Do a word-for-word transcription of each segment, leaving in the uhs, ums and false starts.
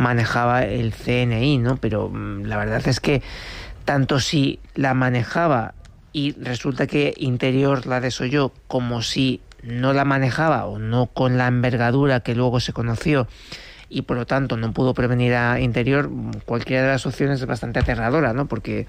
manejaba el C N I, ¿no? Pero mmm, la verdad es que tanto si la manejaba y resulta que Interior la desoyó, como si no la manejaba o no con la envergadura que luego se conoció y por lo tanto no pudo prevenir a Interior, cualquiera de las opciones es bastante aterradora, ¿no? Porque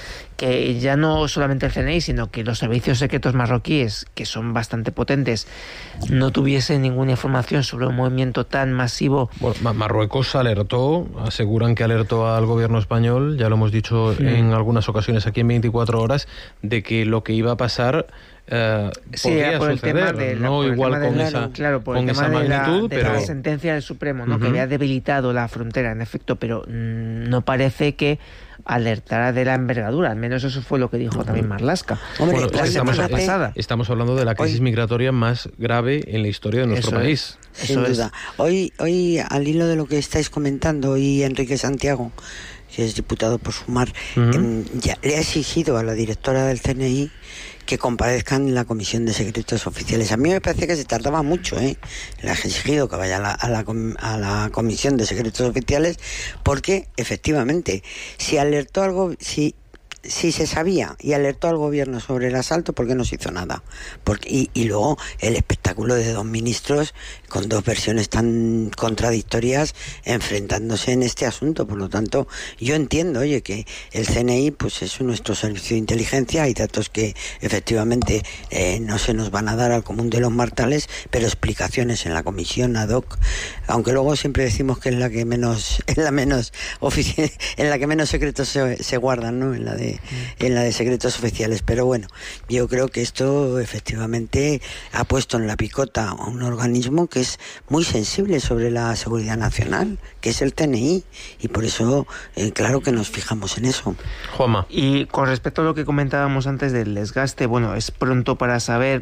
que ya no solamente el C N I, sino que los servicios secretos marroquíes, que son bastante potentes, no tuviesen ninguna información sobre un movimiento tan masivo. Bueno, Marruecos alertó, aseguran que alertó al gobierno español, ya lo hemos dicho sí. en algunas ocasiones aquí en veinticuatro horas, de que lo que iba a pasar Uh, sí, podría por el suceder, tema de la, no igual con la, esa, claro, por con el tema esa de magnitud, la, de pero... la sentencia del Supremo, ¿no? Uh-huh. Que había debilitado la frontera, en efecto, pero mmm, no parece que alertara de la envergadura, al menos eso fue lo que dijo uh-huh. también Marlaska. Hombre, bueno, la estamos, semana pasada. Estamos hablando de la crisis hoy, migratoria más grave en la historia de nuestro eso país. Es, Sin eso duda. Es. Hoy, hoy, al hilo de lo que estáis comentando, hoy Enrique Santiago, que es diputado por Sumar, uh-huh. eh, ya le ha exigido a la directora del C N I que comparezcan en la Comisión de Secretos Oficiales. A mí me parece que se tardaba mucho, ¿eh? Le ha exigido que vaya a la, a la, a la Comisión de Secretos Oficiales porque, efectivamente, si alertó algo, si si se sabía y alertó al gobierno sobre el asalto, ¿por qué no se hizo nada? Porque, y, y luego el espectáculo de dos ministros con dos versiones tan contradictorias enfrentándose en este asunto. Por lo tanto, yo entiendo, oye, que el C N I pues es nuestro servicio de inteligencia, hay datos que efectivamente eh, no se nos van a dar al común de los mortales, pero explicaciones en la comisión ad hoc, aunque luego siempre decimos que es la que menos, es la menos ofici- en la que menos secretos se, se guardan, ¿no? En la de en la de secretos oficiales, pero bueno, yo creo que esto efectivamente ha puesto en la picota a un organismo que es muy sensible sobre la seguridad nacional, que es el C N I, y por eso eh, claro que nos fijamos en eso. Juanma. Y con respecto a lo que comentábamos antes del desgaste, bueno, es pronto para saber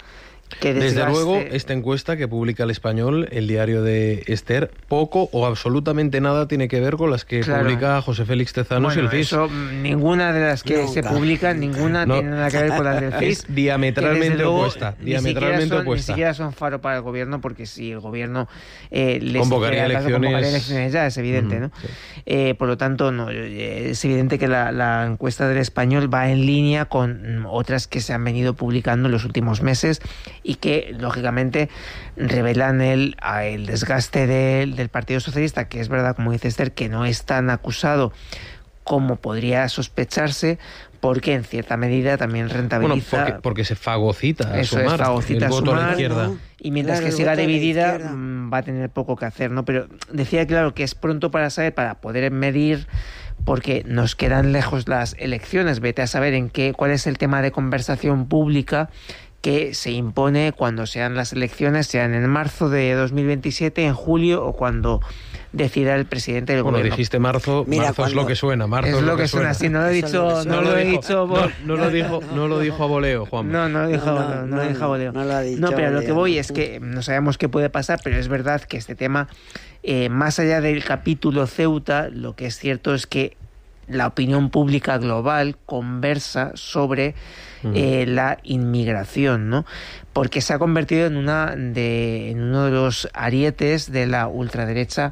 que desgaste... Desde luego, esta encuesta que publica El Español, el diario de Esther, poco o absolutamente nada tiene que ver con las que claro. publica José Félix Tezanos bueno, y el C I S. Eso, ninguna de las que Nunca. se publican, ninguna no. tiene nada que ver con las del C I S. Es diametralmente luego, opuesta. Ni Diametralmente son, opuesta. Ni siquiera son faro para el gobierno, porque si el gobierno eh, les convocaría elecciones... convocaría elecciones ya, es evidente, uh-huh, ¿no? Sí. Eh, por lo tanto, no, es evidente que la, la encuesta del Español va en línea con otras que se han venido publicando en los últimos meses y que, lógicamente, revelan el, el desgaste de, del Partido Socialista, que es verdad, como dice Esther, que no es tan acusado como podría sospecharse, porque en cierta medida también rentabiliza... Bueno, porque, porque se fagocita a eso sumar es, fagocita el voto sumar, a la izquierda. ¿no? Y mientras claro, que siga dividida, de va a tener poco que hacer, ¿no? Pero decía, claro, que es pronto para saber, para poder medir, porque nos quedan lejos las elecciones. Vete a saber en qué, cuál es el tema de conversación pública que se impone cuando sean las elecciones, sean en marzo de dos mil veintisiete, en julio o cuando decida el presidente del bueno, gobierno. Bueno, dijiste marzo, Mira, marzo cuando... es lo que suena, marzo es, es lo, lo que, que suena, suena. sí, no lo he dicho, no, no lo he dicho, no, no lo dijo, no lo dijo a voleo, Juan. No, no lo dijo, no, no, no, no lo dijo a voleo. No, lo ha dicho no, pero voleo. Lo que voy es que no sabemos qué puede pasar, pero es verdad que este tema, eh, más allá del capítulo Ceuta, lo que es cierto es que la opinión pública global conversa sobre eh, la inmigración, ¿no? Porque se ha convertido en una de en uno de los arietes de la ultraderecha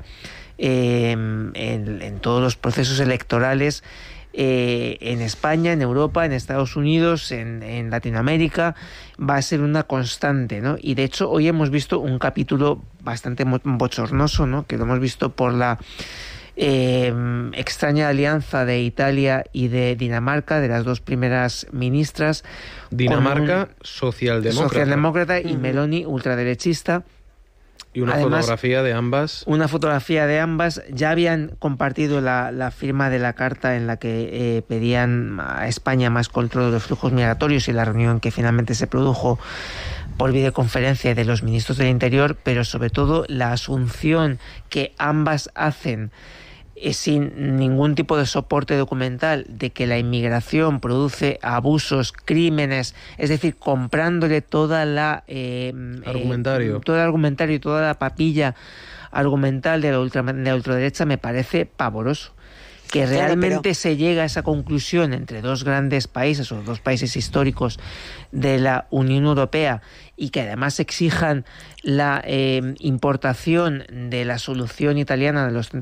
eh, en, en todos los procesos electorales eh, en España, en Europa, en Estados Unidos, en, en Latinoamérica. Va a ser una constante, ¿no? Y de hecho hoy hemos visto un capítulo bastante bochornoso, ¿no? Que lo hemos visto por la Eh, extraña alianza de Italia y de Dinamarca, de las dos primeras ministras. Dinamarca, socialdemócrata. Socialdemócrata y uh-huh. Meloni, ultraderechista. Y una Además, fotografía de ambas. Una fotografía de ambas. Ya habían compartido la, la firma de la carta en la que eh, pedían a España más control de los flujos migratorios y la reunión que finalmente se produjo por videoconferencia de los ministros del Interior, pero sobre todo la asunción que ambas hacen sin ningún tipo de soporte documental de que la inmigración produce abusos, crímenes, es decir, comprándole toda la eh, argumentario, eh, todo el argumentario y toda la papilla argumental de la, ultra, de la ultraderecha, me parece pavoroso. Que realmente claro, pero... se llega a esa conclusión entre dos grandes países o dos países históricos de la Unión Europea y que además exijan la eh, importación de la solución italiana de los